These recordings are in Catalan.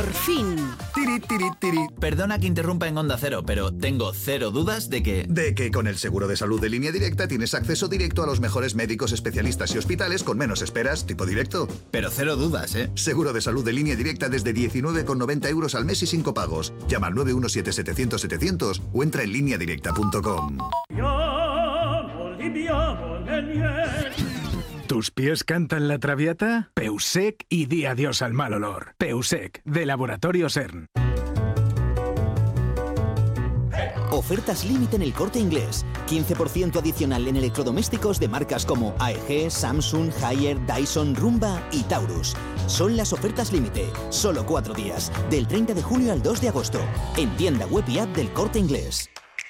Por fin. Tiri, tiri, tiri. Perdona que interrumpa en Onda Cero, pero tengo cero dudas de que... De que con el seguro de salud de Línea Directa tienes acceso directo a los mejores médicos, especialistas y hospitales con menos esperas, tipo directo. Pero cero dudas, ¿eh? Seguro de salud de Línea Directa desde 19,90 € al mes y sin copagos. Llama al 917-700-700 o entra en lineadirecta.com. ¿Tus pies cantan la traviata? Peusec y di adiós al mal olor. Peusec, de Laboratorio CERN. Ofertas límite en El Corte Inglés. 15% adicional en electrodomésticos de marcas como AEG, Samsung, Haier, Dyson, Rumba y Taurus. Son las ofertas límite. Solo 4 días. Del 30 de julio al 2 de agosto. En tienda web y app del Corte Inglés.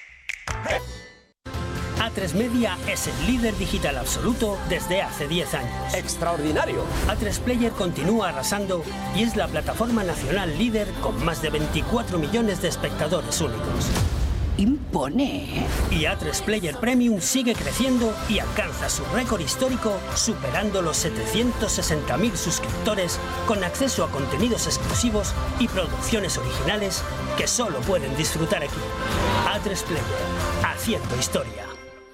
A3 Media es el líder digital absoluto desde hace 10 años. ¡Extraordinario! A3 Player continúa arrasando y es la plataforma nacional líder con más de 24 millones de espectadores únicos. Impone. Y A3 Player Premium sigue creciendo y alcanza su récord histórico superando los 760.000 suscriptores con acceso a contenidos exclusivos y producciones originales que solo pueden disfrutar aquí. A3 Player, haciendo historia.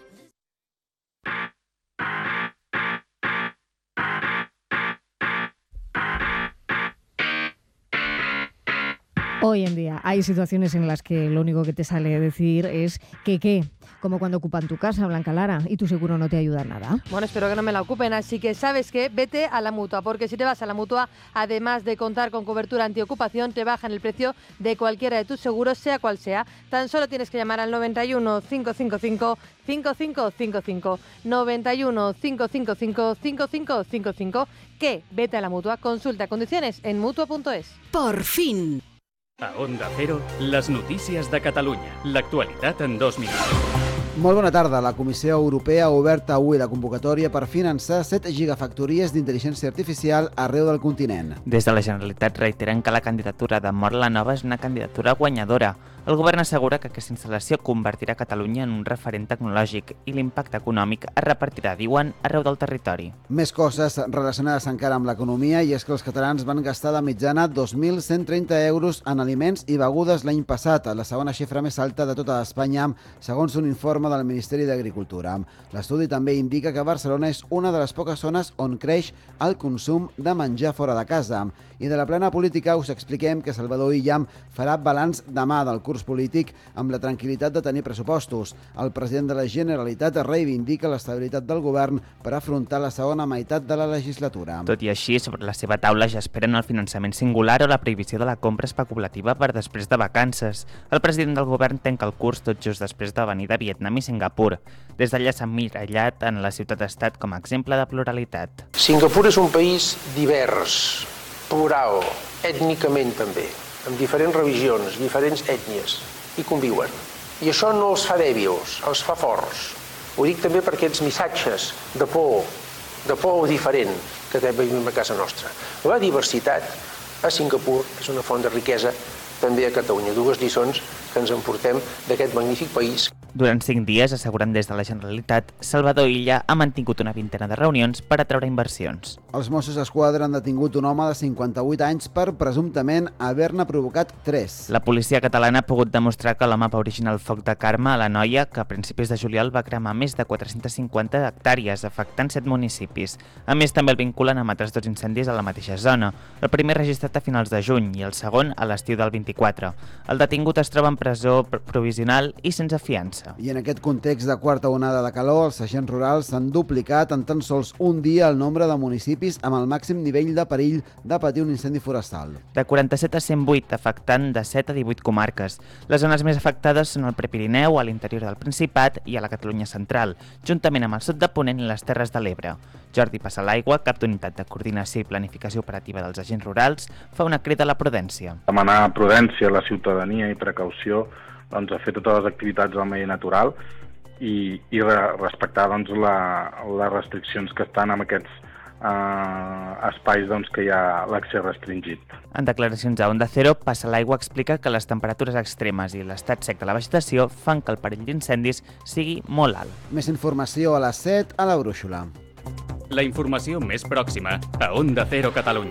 Hoy en día hay situaciones en las que lo único que te sale decir es que como cuando ocupan tu casa, Blanca Lara, y tu seguro no te ayuda en nada. Bueno, espero que no me la ocupen, así que ¿sabes qué? Vete a la Mutua, porque si te vas a la Mutua, además de contar con cobertura antiocupación, te bajan el precio de cualquiera de tus seguros, sea cual sea. Tan solo tienes que llamar al 91 555 5555, 91 555 5555, que vete a la Mutua, consulta condiciones en Mutua.es. Por fin. A Onda Cero, les notícies de Catalunya. L'actualitat en 2 minuts. Molt bona tarda. La Comissió Europea ha obert avui la convocatòria per finançar 7 gigafactories d'intel·ligència artificial arreu del continent. Des de la Generalitat reiteren que la candidatura de Mort la Nova és una candidatura guanyadora. El govern assegura que aquesta instal·lació convertirà Catalunya en un referent tecnològic i l'impacte econòmic es repartirà, diuen, arreu del territori. Més coses relacionades encara amb l'economia, i és que els catalans van gastar de mitjana 2.130 euros en aliments i begudes l'any passat, la segona xifra més alta de tota Espanya, segons un informe del Ministeri d'Agricultura. L'estudi també indica que Barcelona és una de les poques zones on creix el consum de menjar fora de casa. I de la plana política us expliquem que Salvador Illa farà balanç demà del curs polític amb la tranquil·litat de tenir pressupostos. El president de la Generalitat reivindica l'estabilitat del govern per afrontar la segona meitat de la legislatura. Tot i així, sobre la seva taula ja esperen el finançament singular o la prohibició de la compra especulativa per després de vacances. El president del govern tanca el curs tot just després de venir de Vietnam i Singapur. Des d'allà s'ha emmirallat en la ciutat-estat com a exemple de pluralitat. Singapur és un país divers, plural, ètnicament també, amb diferents religions, diferents ètnies, i conviuen. I això no els fa dèbils, els fa forts. Ho dic també per aquests missatges de por diferent que tenim a casa nostra. La diversitat a Singapur és una font de riquesa també a Catalunya. 2 lliçons que ens emportem d'aquest magnífic país. Durant 5 dies, asseguren des de la Generalitat, Salvador Illa ha mantingut una vintena de reunions per atraure inversions. Els Mossos d'Esquadra han detingut un home de 58 anys per presumptament haver-ne provocat 3. La policia catalana ha pogut demostrar que l'home va originar el foc de Carme a la Noia, que a principis de juliol va cremar més de 450 hectàrees, afectant 7 municipis. A més, també el vinculen amb altres 2 incendis a la mateixa zona. El primer registrat a finals de juny i el segon a l'estiu del 24. El detingut es troba en presó provisional i sense fiança. I en aquest context de quarta onada de calor, els agents rurals s'han duplicat en tan sols un dia el nombre de municipis amb el màxim nivell de perill de patir un incendi forestal. De 47 a 108, afectant de 7 a 18 comarques. Les zones més afectades són el Prepirineu, a l'interior del Principat i a la Catalunya central, juntament amb el sud de Ponent i les Terres de l'Ebre. Jordi Passalaigua, cap d'unitat de coordinació i planificació operativa dels agents rurals, fa una crida a la prudència. Demanar prudència a la ciutadania i precaució a fer totes les activitats del medi natural i respectar les restriccions que estan en aquests espais que hi ha l'accés restringit. En declaracions a Onda Cero, Passalaigua explica que les temperatures extremes i l'estat sec de la vegetació fan que el perill d'incendis sigui molt alt. Més informació a les 7 a la Brúixola. La informació més pròxima a Onda Cero Catalunya.